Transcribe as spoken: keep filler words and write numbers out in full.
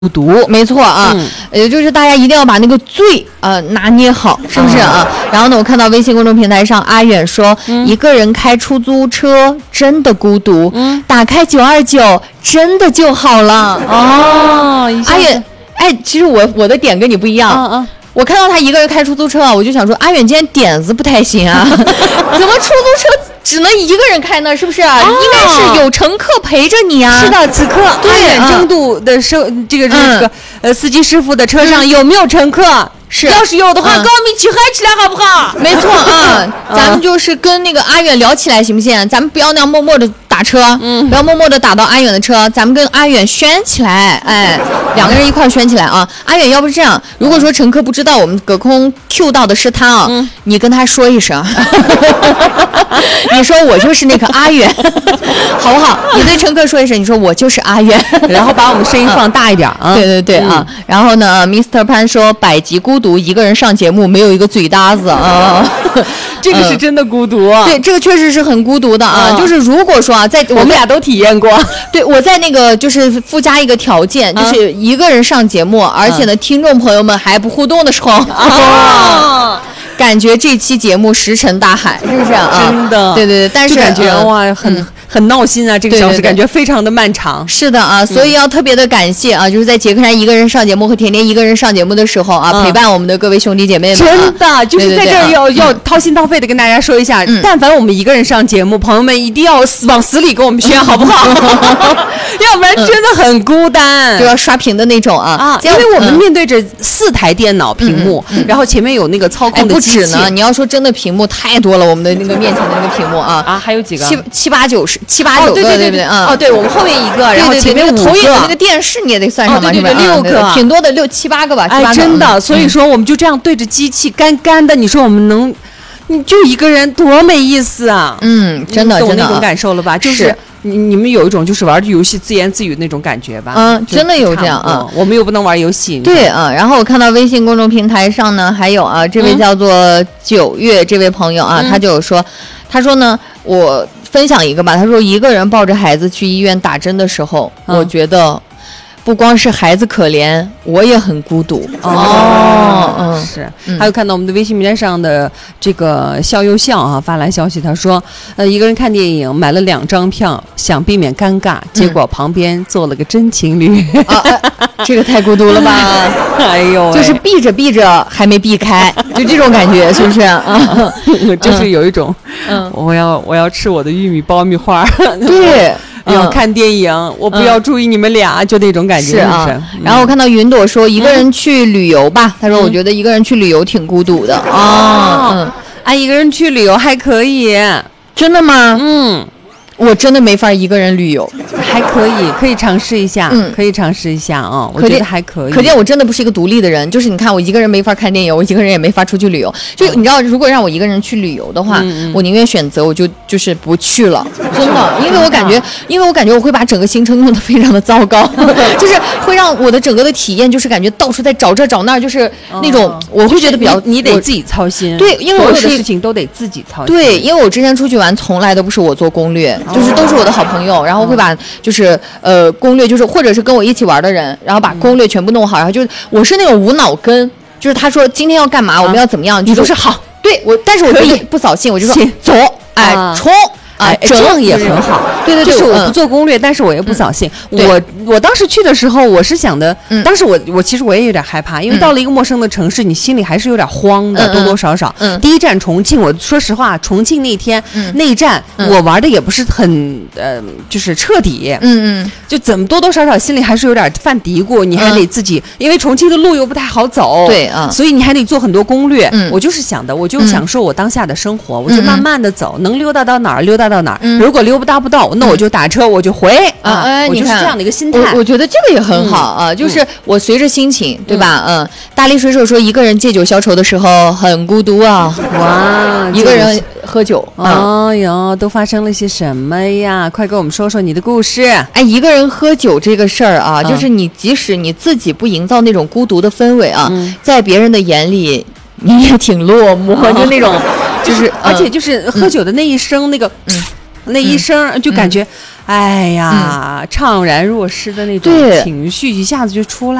孤独， 没错啊，也、嗯、就是大家一定要把那个醉呃拿捏好，是不是啊？嗯、然后呢，我看到微信公众平台上阿远说，嗯、一个人开出租车真的孤独，嗯，打开九二九真的就好了。哦，阿远，哎，其实我我的点跟你不一样，嗯嗯。我看到他一个人开出租车，我就想说，阿远今天点子不太行啊，怎么出租车只能一个人开呢？是不是啊？哦、应该是有乘客陪着你啊。 是的，此刻阿远争渡的车，嗯、这个这个、嗯、呃司机师傅的车上有没有乘客？是，要是有的话，嗯、跟我们一起嗨起来好不好？ 没错啊，咱们就是跟那个阿远聊起来行不行？咱们不要那样默默的打车，嗯，不要默默的打到阿远的车，咱们跟阿远宣起来，哎，两个人一块宣起来啊！阿远，要不是这样，如果说乘客不知道我们隔空 Q 到的是他啊，嗯、你跟他说一声，你说我就是那个阿远，好不好？你对乘客说一声，你说我就是阿远， 然后把我们声音放大一点啊！ 对对对啊！嗯、然后呢 ，mister 潘说百集孤独，一个人上节目没有一个嘴搭子啊， 这个是真的孤独啊！ 对，这个确实是很孤独的啊！嗯、就是如果说啊，在我们俩都体验过， 对，我在那个就是附加一个条件，嗯、就是一个人上节目，而且呢，嗯、听众朋友们还不互动的时候，哦、感觉这期节目石沉大海，是不是啊？ 真的， 对对对，但是感觉、 嗯、 哇，很。嗯很闹心啊，这个小时感觉非常的漫长。 是的啊，所以要特别的感谢啊，嗯、就是在杰克山一个人上节目和甜甜一个人上节目的时候啊，嗯、陪伴我们的各位兄弟姐妹们、啊。 真的，就是在这儿要对对对要、嗯、要掏心掏肺的跟大家说一下，嗯、但凡我们一个人上节目，朋友们一定要死往死里跟我们宣，好不好？要不然真的很孤单， 就要刷屏的那种啊啊！因为我们面对着四台电脑屏幕，嗯嗯、然后前面有那个操控的机器。 哎、不止呢，你要说真的屏幕太多了，我们的那个面前的那个屏幕啊啊，还有几个？ 七七八九十七八九个。 哦对对对嗯， 哦，对，我们后面一个，然后前面五个， 投影的那个电视你也得算上吧， 对对对，六个， 挺多的，六七八个吧， 哎，真的，所以说我们就这样对着机器干干的，你说我们能，你就一个人多没意思啊！ 嗯，真的， 懂那种感受了吧？就是你你们有一种就是玩游戏自言自语那种感觉吧？ 嗯，真的有这样啊， 我们又不能玩游戏。 对啊，然后我看到微信公众平台上呢，还有啊，这位叫做九月这位朋友啊，他就有说，他说呢，我。分享一个吧，他说一个人抱着孩子去医院打针的时候，嗯、我觉得不光是孩子可怜，我也很孤独。 哦，嗯，是。嗯、还有看到我们的微信名单上的这个笑又笑啊，发来消息，他说，呃，一个人看电影买了两张票，想避免尴尬，结果旁边坐了个真情侣。嗯啊呃、这个太孤独了吧？ 哎呦， 就是避着避着还没避开，就这种感觉，是不是？啊， 就是有一种，嗯，我要我要吃我的玉米爆米花。 对。 要看电影，嗯、我不要注意你们俩，嗯、就那种感觉。 是啊。是嗯、然后我看到云朵说一个人去旅游吧，嗯、他说我觉得一个人去旅游挺孤独的。 哦，哦嗯，啊，一个人去旅游还可以。 真的吗？ 嗯。 我真的没法一个人旅游， 还可以，可以尝试一下，嗯，可以尝试一下啊、哦，我觉得还可以。 可见我真的不是一个独立的人，就是你看我一个人没法看电影，我一个人也没法出去旅游。就你知道，如果让我一个人去旅游的话，嗯、我宁愿选择我就就是不去了，真的，因为我感觉，因为我感觉我会把整个行程弄得非常的糟糕，就是会让我的整个的体验就是感觉到处在找这找那，就是那种、哦、我会觉得比较， 你得自己操心。 对，因为我是事情都得自己操心。 对，因为我之前出去玩从来都不是我做攻略。就是都是我的好朋友，然后会把就是呃攻略，就是或者是跟我一起玩的人，然后把攻略全部弄好，然后就是我是那种无脑跟，就是他说今天要干嘛，我们要怎么样， 你都是好， 对我，但是我自己不扫兴，我就说走，哎冲。 哎，这样也很好。 对对对， 就是我不做攻略，但是我也不扫兴。我我当时去的时候，我是想的，当时我我其实我也有点害怕，因为到了一个陌生的城市，你心里还是有点慌的，多多少少。第一站重庆，我说实话，重庆那天那一站我玩的也不是很呃，就是彻底。嗯嗯，就怎么多多少少心里还是有点犯嘀咕，你还得自己，因为重庆的路又不太好走。 对啊， 所以你还得做很多攻略。我就是想的，我就享受我当下的生活，我就慢慢的走，能溜达到哪儿溜达到哪儿。嗯、如果溜不达不到，那我就打车，我就回啊！哎，我就是这样的一个心态。 我, 我觉得这个也很好啊，嗯、就是我随着心情，嗯、对吧？嗯，大力水手说一个人借酒消愁的时候很孤独啊！哇，一个人喝酒， 哎呦，都发生了些什么呀？快给我们说说你的故事。 哎，一个人喝酒这个事儿啊，嗯、就是你即使你自己不营造那种孤独的氛围啊，嗯、在别人的眼里你也挺落寞，哦、就那种， 就是、嗯、而且就是喝酒的那一声那个。嗯那一声就感觉， 哎呀，怅然若失的那种情绪一下子就出来。